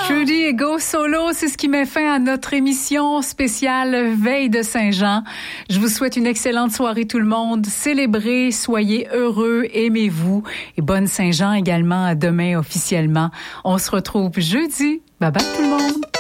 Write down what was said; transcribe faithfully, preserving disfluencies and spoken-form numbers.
Trudy et Go Solo, c'est ce qui met fin à notre émission spéciale Veille de Saint-Jean. Je vous souhaite une excellente soirée tout le monde. Célébrez, soyez heureux, aimez-vous. Et bonne Saint-Jean également à demain officiellement. On se retrouve jeudi. Bye bye tout le monde.